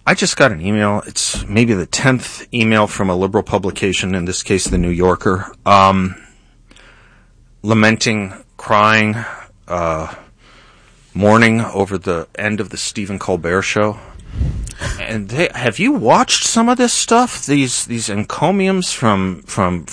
I just got an email. It's maybe the 10th email from a liberal publication, in this case, The New Yorker, lamenting, crying, mourning over the end of the Stephen Colbert show. And have you watched some of this stuff? These encomiums from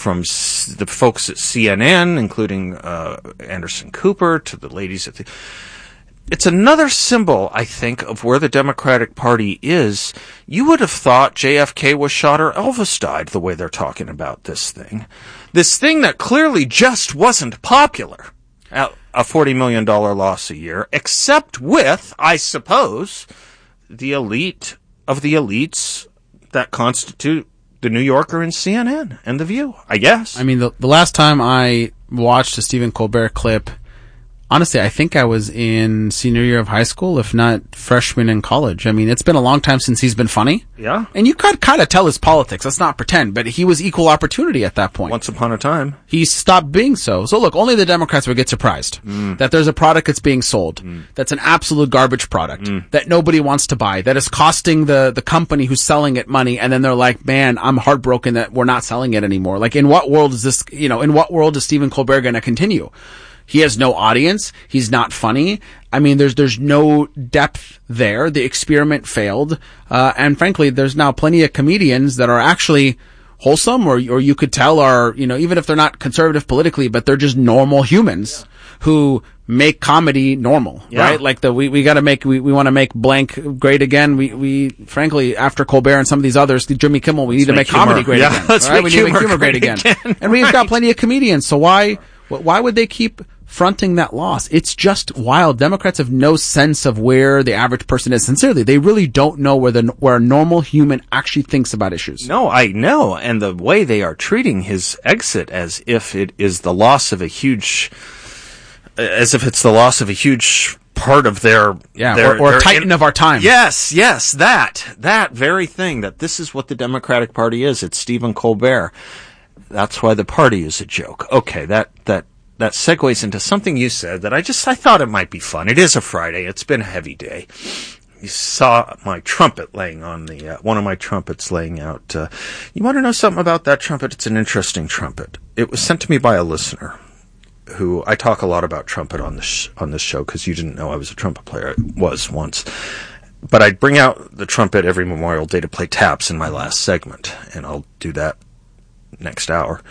the folks at CNN, including Anderson Cooper, to the ladies at the... It's another symbol, I think, of where the Democratic Party is. You would have thought JFK was shot or Elvis died, the way they're talking about this thing. This thing that clearly just wasn't popular. A $40 million loss a year, except with, I suppose, the elite of the elites that constitute the New Yorker and CNN and The View, I guess. I mean, the last time I watched a Stephen Colbert clip, honestly, I think I was in senior year of high school, if not freshman in college. I mean, it's been a long time since he's been funny. Yeah. And you could kind of tell his politics. Let's not pretend. But he was equal opportunity at that point. Once upon a time. He stopped being so. So look, only the Democrats would get surprised that there's a product that's being sold that's an absolute garbage product that nobody wants to buy, that is costing the company who's selling it money. And then they're like, man, I'm heartbroken that we're not selling it anymore. Like, in what world is this, in what world is Stephen Colbert going to continue? He has no audience. He's not funny. I mean, there's no depth there. The experiment failed. And frankly, there's now plenty of comedians that are actually wholesome, or you could tell are, even if they're not conservative politically, but they're just normal humans who make comedy normal, right? Like we want to make blank great again. We frankly, after Colbert and some of these others, Jimmy Kimmel, we need to make comedy great again. Right? We need to make humor great again. And we've got plenty of comedians. So why would they keep fronting that loss? It's just wild. Democrats have no sense of where the average person is. Sincerely, they really don't know where a normal human actually thinks about issues. No, I know. And the way they are treating his exit as if it is the loss of a huge, as if it's the loss of a huge part of their titan of our time. Yes, that very thing, that this is what the Democratic Party is. It's Stephen Colbert. That's why the party is a joke. Okay, that segues into something you said that I thought it might be fun. It is a Friday. It's been a heavy day. You saw my trumpet laying on one of my trumpets laying out. You want to know something about that trumpet? It's an interesting trumpet. It was sent to me by a listener who, I talk a lot about trumpet on this show because you didn't know I was a trumpet player. I was once. But I'd bring out the trumpet every Memorial Day to play taps in my last segment, and I'll do that next hour.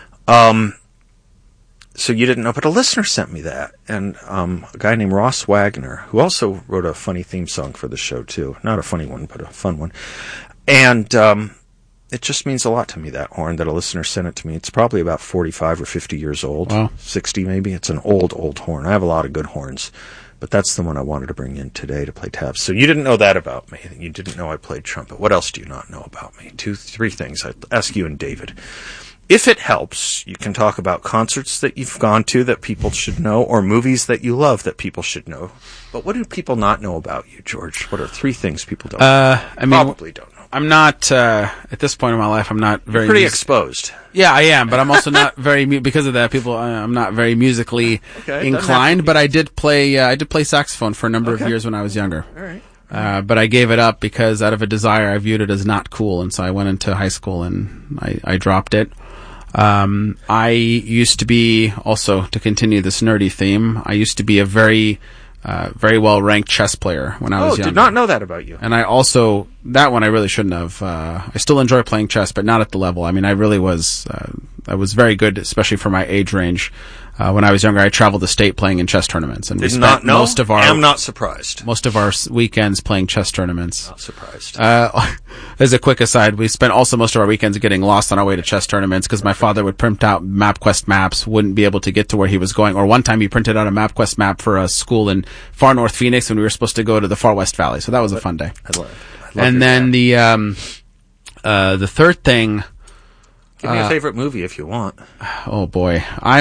So you didn't know, but a listener sent me that. And a guy named Ross Wagner, who also wrote a funny theme song for the show, too. Not a funny one, but a fun one. And it just means a lot to me, that horn, that a listener sent it to me. It's probably about 45 or 50 years old. Wow. 60 maybe. It's an old horn. I have a lot of good horns. But that's the one I wanted to bring in today to play taps. So you didn't know that about me. You didn't know I played trumpet. What else do you not know about me? 2, 3 things. I'd ask you and David. If it helps, you can talk about concerts that you've gone to that people should know, or movies that you love that people should know. But what do people not know about you, George? What are 3 things people don't know? Probably don't know. I'm not, at this point in my life, I'm not very... You're pretty exposed. Yeah, I am, but I'm also not very, because of that, I'm not very musically inclined, but I did play saxophone for a number of years when I was younger. All right. But I gave it up because out of a desire, I viewed it as not cool, and so I went into high school and I dropped it. I used to be, also to continue this nerdy theme, I used to be a very well-ranked chess player when I was younger. Did not know that about you. And I also, that one I really shouldn't have. I still enjoy playing chess, but not at the level. I mean, I really was, I was very good, especially for my age range. When I was younger, I traveled the state playing in chess tournaments, and I'm not surprised. Most of our weekends playing chess tournaments. Not surprised. As a quick aside, we spent also most of our weekends getting lost on our way to chess tournaments because my father would print out MapQuest maps, wouldn't be able to get to where he was going. Or one time he printed out a MapQuest map for a school in far north Phoenix when we were supposed to go to the far west valley. So that was a fun day. I love and then the third thing. Give me a favorite movie if you want. Oh boy.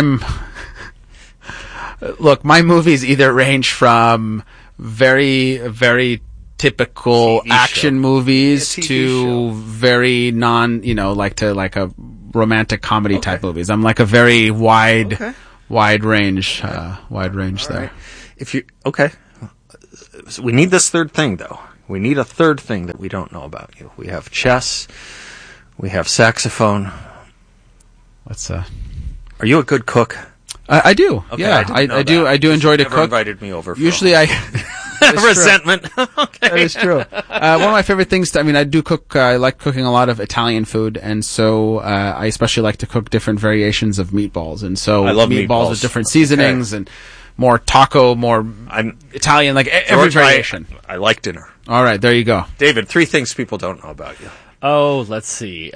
Look, my movies either range from very, very typical action movies to very like a romantic comedy type movies. I'm like a very wide range there. If you, so we need this third thing though. We need a third thing that we don't know about you. We have chess. We have saxophone. What's Are you a good cook? I do. Okay, yeah, I do enjoy to never cook. Invited me over. Usually, I resentment. Okay, that is true. One of my favorite things. I do cook. I like cooking a lot of Italian food, and so I especially like to cook different variations of meatballs. And so I love meatballs with different seasonings and more taco, more Italian, like every variation. I like dinner. All right, there you go, David. 3 things people don't know about you. Oh, let's see.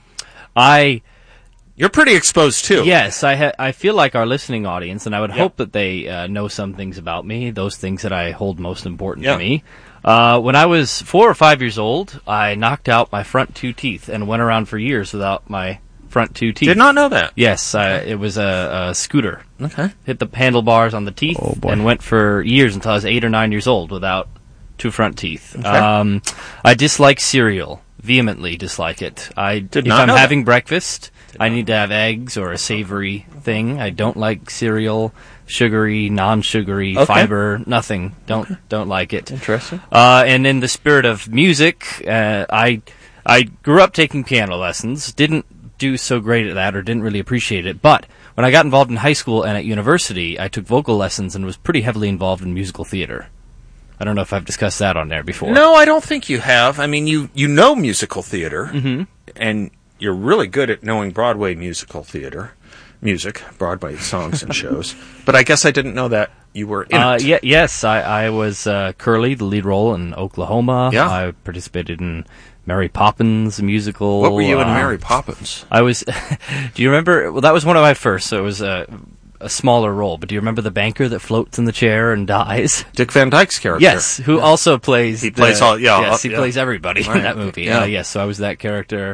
You're pretty exposed too. Yes, I feel like our listening audience, and I would hope that they know some things about me, those things that I hold most important to me. When I was 4 or 5 years old, I knocked out my front 2 teeth and went around for years without my front 2 teeth. Did not know that. Yes, it was a scooter. Okay. Hit the handlebars on the teeth and went for years until I was 8 or 9 years old without 2 front teeth. Okay. I dislike cereal. Vehemently dislike it. If I'm having breakfast, I need to have eggs or a savory thing. I don't like cereal, sugary, non-sugary, fiber, nothing. Don't like it. Interesting. And in the spirit of music, I grew up taking piano lessons. Didn't do so great at that or didn't really appreciate it. But when I got involved in high school and at university, I took vocal lessons and was pretty heavily involved in musical theater. I don't know if I've discussed that on there before. No, I don't think you have. I mean, you know musical theater, and you're really good at knowing Broadway musical theater, Broadway songs and shows. But I guess I didn't know that you were in it. Yes, I was Curly, the lead role in Oklahoma. Yeah. I participated in Mary Poppins, the musical. What were you in Mary Poppins? I was... Do you remember... Well, that was one of my first, so it was a smaller role, but do you remember the banker that floats in the chair and dies? Dick Van Dyke's character. Yes, who also plays... He plays all... Yeah. Yes, he plays everybody in that movie. Yeah. Yes, so I was that character.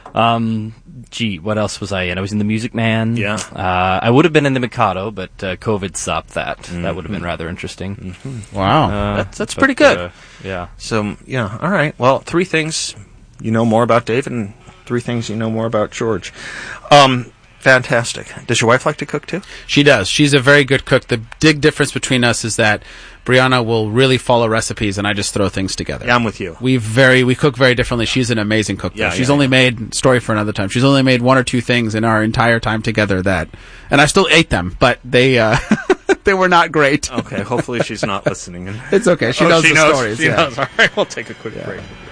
What else was I in? I was in The Music Man. Yeah. I would have been in The Mikado, but COVID stopped that. That would have been rather interesting. Wow. That's pretty good. Yeah. So, yeah, all right. Well, 3 things you know more about David and 3 things you know more about George. Fantastic. Does your wife like to cook, too? She does. She's a very good cook. The big difference between us is that Brianna will really follow recipes, and I just throw things together. Yeah, I'm with you. We cook very differently. She's an amazing cook. Yeah, she's only made, story for another time, she's only made 1 or 2 things in our entire time together and I still ate them, but they they were not great. Okay, hopefully she's not listening. It's okay. She knows the stories. She knows. All right, we'll take a quick break.